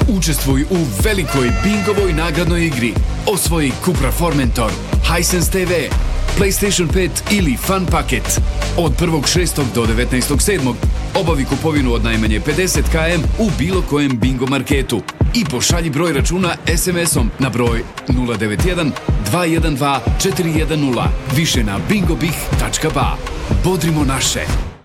Učestvuj u velikoj bingovoj nagradnoj igri. Osvoji Cupra Formentor, Hisense TV, PlayStation 5 ili Fun Paket. Od 1.6. do 19.7. obavi kupovinu od najmanje 50 km u bilo kojem bingo marketu i pošalji broj računa SMS-om na broj 091 212 410. Više na bingobih.ba. Bodrimo naše.